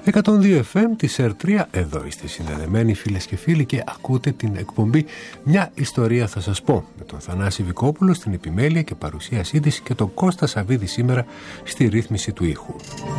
102 FM της ΕΡΤ3, εδώ είστε συνδεδεμένοι φίλες και φίλοι και ακούτε την εκπομπή «Μια ιστορία θα σας πω» με τον Θανάση Βικόπουλο στην επιμέλεια και παρουσίασή της και τον Κώστα Σαββίδη σήμερα στη ρύθμιση του ήχου.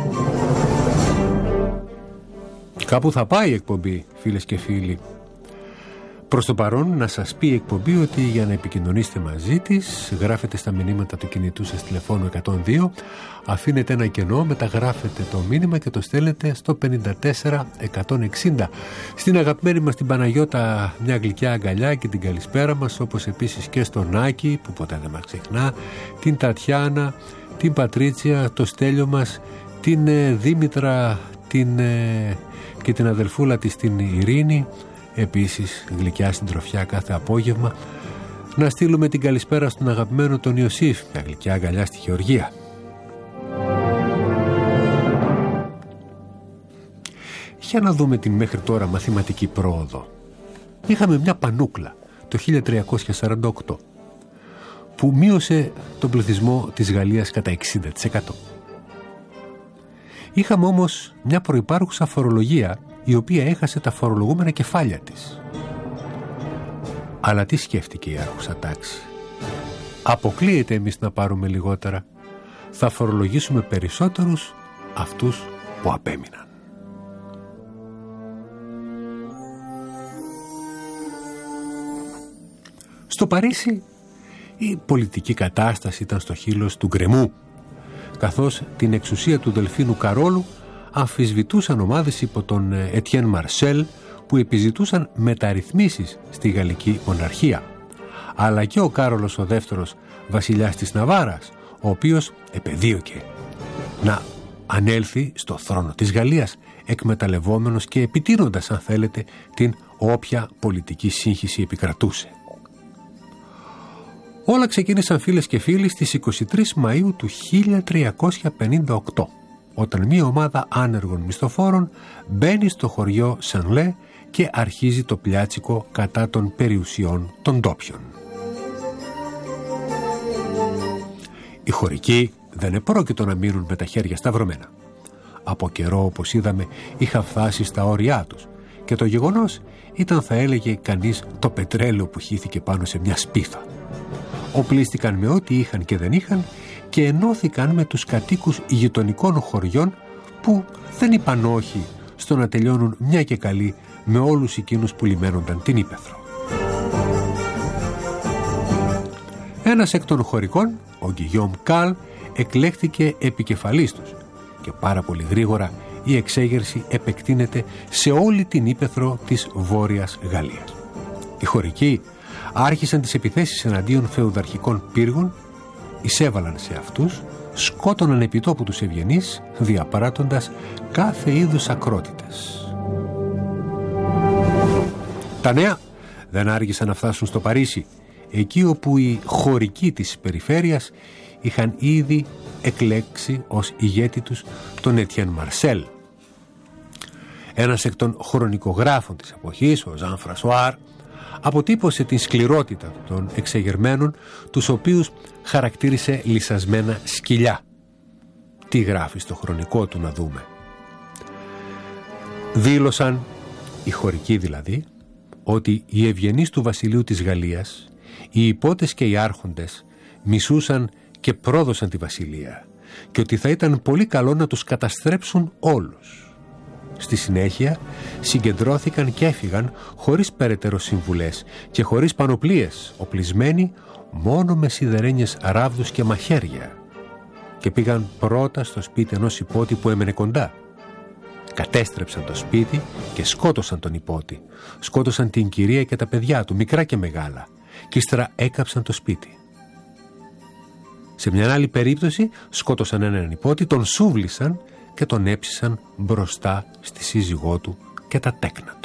Κάπου θα πάει η εκπομπή, φίλες και φίλοι. Προς το παρόν να σας πει η εκπομπή ότι για να επικοινωνήσετε μαζί της γράφετε στα μηνύματα του κινητού σας τηλεφώνου 102, αφήνετε ένα κενό, μεταγράφετε το μήνυμα και το στέλνετε στο 54160. Στην αγαπημένη μας την Παναγιώτα μια γλυκιά αγκαλιά και την καλησπέρα μας, όπως επίσης και στον Άκη που ποτέ δεν μας ξεχνά, την Τατιάνα, την Πατρίτσια, το Στέλιο μας, την Δήμητρα και την αδελφούλα της την Ειρήνη. Επίσης γλυκιά συντροφιά κάθε απόγευμα. Να στείλουμε την καλησπέρα στον αγαπημένο τον Ιωσήφ, μια γλυκιά αγκαλιά στη Γεωργία. Για να δούμε την μέχρι τώρα μαθηματική πρόοδο. Είχαμε μια πανούκλα το 1348 που μείωσε τον πληθυσμό της Γαλλίας κατά 60%. Είχαμε όμως μια προϋπάρχουσα φορολογία η οποία έχασε τα φορολογούμενα κεφάλια της. Αλλά τι σκέφτηκε η άρχουσα τάξη? Αποκλείεται εμείς να πάρουμε λιγότερα. Θα φορολογήσουμε περισσότερους αυτούς που απέμειναν. Στο Παρίσι η πολιτική κατάσταση ήταν στο χείλος του γκρεμού, καθώς την εξουσία του Δελφίνου Καρόλου αμφισβητούσαν ομάδες υπό τον Ετιέν Μαρσέλ που επιζητούσαν μεταρρυθμίσεις στη γαλλική μοναρχία, αλλά και ο Κάρολος ο δεύτερος βασιλιάς της Ναβάρας, ο οποίος επεδίωκε να ανέλθει στο θρόνο της Γαλλίας, εκμεταλλευόμενος και επιτείνοντας, αν θέλετε, την όποια πολιτική σύγχυση επικρατούσε. Όλα ξεκίνησαν, φίλες και φίλοι, στις 23 Μαΐου του 1358, όταν μία ομάδα άνεργων μισθοφόρων μπαίνει στο χωριό Σανλέ και αρχίζει το πλιάτσικο κατά των περιουσιών των ντόπιων. Οι χωρικοί δεν επρόκειτο να μείνουν με τα χέρια σταυρωμένα. Από καιρό, όπως είδαμε, είχαν φτάσει στα όρια τους και το γεγονός ήταν, θα έλεγε κανείς, το πετρέλαιο που χύθηκε πάνω σε μια σπίθα. Οπλίστηκαν με ό,τι είχαν και δεν είχαν και ενώθηκαν με τους κατοίκους γειτονικών χωριών που δεν είπαν όχι στο να τελειώνουν μια και καλή με όλους εκείνους που λιμένονταν την ύπαιθρο. Ένας εκ των χωρικών, ο Γκυγιόμ Καλ, εκλέχθηκε επικεφαλής τους και πάρα πολύ γρήγορα η εξέγερση επεκτείνεται σε όλη την ύπαιθρο της Βόρειας Γαλλίας. Οι χωρικοί άρχισαν τις επιθέσεις εναντίον φεουδαρχικών πύργων, εισέβαλαν σε αυτούς, σκότωναν επί τόπου τους ευγενείς, διαπαράττοντας κάθε είδους ακρότητες. Τα νέα δεν άργησαν να φτάσουν στο Παρίσι, εκεί όπου οι χωρικοί της περιφέρειας είχαν ήδη εκλέξει ως ηγέτη τους τον Ετιέν Μαρσέλ. Ένας εκ των χρονικογράφων της εποχής, ο Ζαν Φρασουάρ, αποτύπωσε την σκληρότητα των εξεγερμένων, τους οποίους χαρακτήρισε λυσασμένα σκυλιά. Τι γράφει στο χρονικό του να δούμε? Δήλωσαν, οι χωρικοί δηλαδή, ότι οι ευγενείς του βασιλείου της Γαλλίας, οι υπότες και οι άρχοντες, μισούσαν και πρόδωσαν τη βασιλεία και ότι θα ήταν πολύ καλό να τους καταστρέψουν όλους. Στη συνέχεια συγκεντρώθηκαν και έφυγαν χωρίς περαιτέρω συμβουλές και χωρίς πανοπλίες, οπλισμένοι μόνο με σιδερένιες ράβδους και μαχαίρια, και πήγαν πρώτα στο σπίτι ενός υπότη που έμενε κοντά. Κατέστρεψαν το σπίτι και σκότωσαν τον υπότη. Σκότωσαν την κυρία και τα παιδιά του, μικρά και μεγάλα, και ύστερα έκαψαν το σπίτι. Σε μια άλλη περίπτωση σκότωσαν έναν υπότη, τον σούβλησαν και τον έψησαν μπροστά στη σύζυγό του και τα τέκνα του.